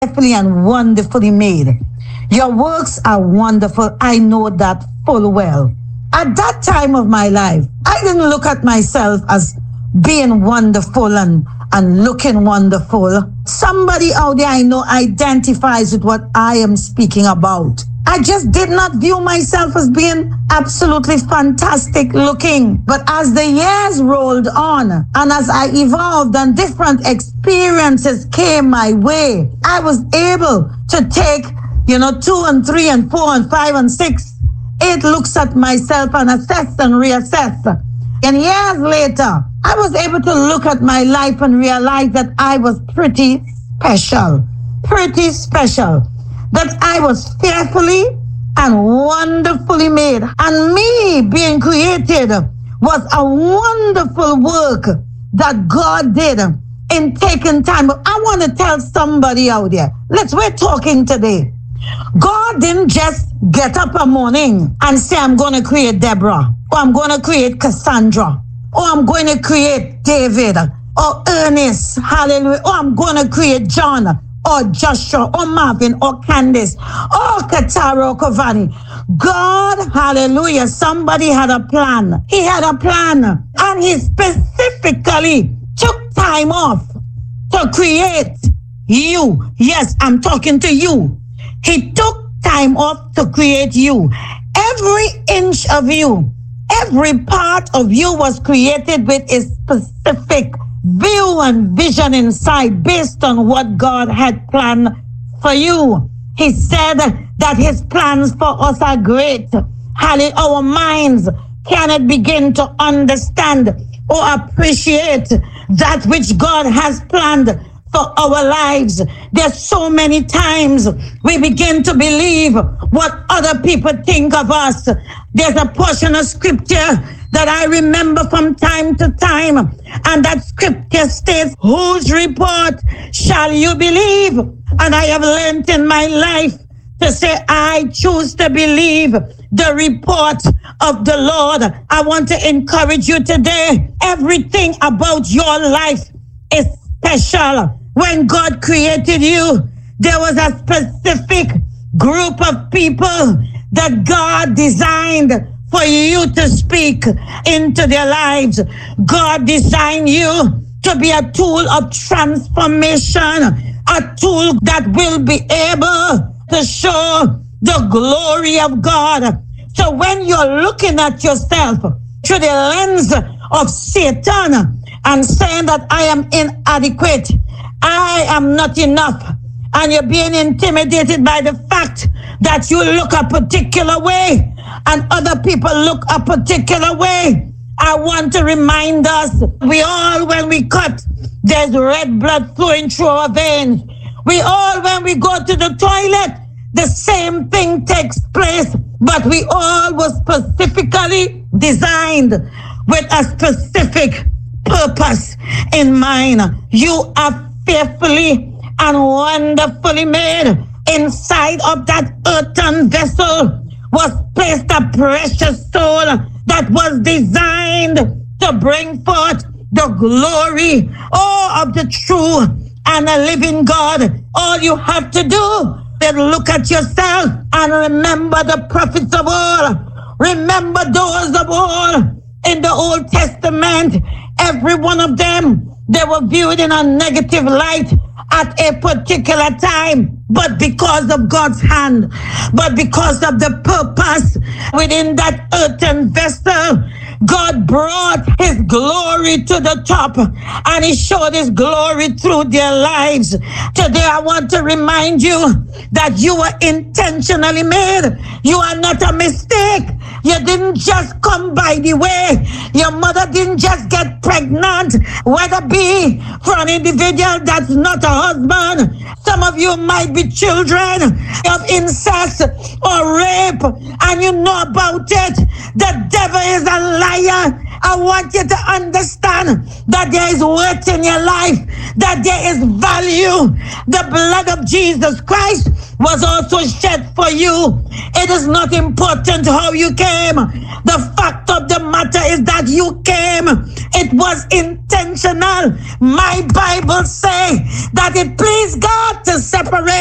fearfully and wonderfully made. Your works are wonderful. I know that full well. At that time of my life, I didn't look at myself as being wonderful and looking wonderful. Somebody out there I know identifies with what I am speaking about. I just did not view myself as being absolutely fantastic looking. But as the years rolled on and as I evolved and different experiences came my way, I was able to take, 2 and 3 and 4 and 5 and 6, 8 looks at myself and assess and reassess. And years later, I was able to look at my life and realize that I was pretty special. That I was fearfully and wonderfully made. And me being created was a wonderful work that God did in taking time. I want to tell somebody out there, we're talking today. God didn't just get up a morning and say, I'm going to create Deborah, or I'm going to create Cassandra, or I'm going to create David, or Ernest, hallelujah, or I'm going to create John, or Joshua, or Marvin, or Candace, or Katara, or Kovani. God, hallelujah, somebody had a plan. He had a plan, and he specifically took time off to create you. Yes, I'm talking to you. He took time off to create you. Every inch of you, every part of you was created with a specific view and vision inside based on what God had planned for you. He said that his plans for us are great. Hallelujah. Our minds cannot begin to understand or appreciate that which God has planned for our lives. There's so many times we begin to believe what other people think of us. There's a portion of scripture that I remember from time to time, and that scripture states, whose report shall you believe? And I have learned in my life to say, I choose to believe the report of the Lord. I want to encourage you today. Everything about your life is special. When God created you, there was a specific group of people that God designed for you to speak into their lives. God designed you to be a tool of transformation, a tool that will be able to show the glory of God. So when you're looking at yourself through the lens of Satan and saying that I am inadequate, I am not enough, and you're being intimidated by the fact that you look a particular way and other people look a particular way, I want to remind us, we all, when we cut, there's red blood flowing through our veins. We all, when we go to the toilet, the same thing takes place, but we all were specifically designed with a specific purpose in mind. You are fearfully and wonderfully made. Inside of that earthen vessel was placed a precious soul that was designed to bring forth the glory, of the true and a living God. All you have to do is look at yourself and remember the prophets of old. Remember those of old in the Old Testament. Every one of them, they were viewed in a negative light at a particular time, but because of God's hand, but because of the purpose within that earthen vessel, God brought his glory to the top, and he showed his glory through their lives. Today, I want to remind you that you were intentionally made. You are not a mistake. You didn't just come by the way. Your mother didn't just get pregnant, whether be for an individual that's not a husband. Some of you might be children of incest or rape, and you know about it. The devil is a liar. I want you to understand that there is worth in your life, that there is value. The blood of Jesus Christ was also shed for you. It is not important how you came. The fact of the matter is that you came. It was intentional. My Bible says that it pleased God to separate